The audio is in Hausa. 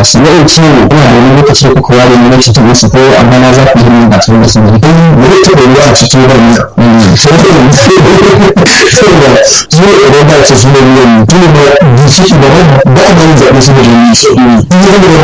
su yau ce ina da wani lokaci ko kowa da lokaci ta musu ko amma na za ku yi ba tare da sun yi wani ta da yawa cikin wani saboda zuwa idan ba ta zuwa yin tuni ba ciki da wani ba a nan zaɓe su da yi shi ne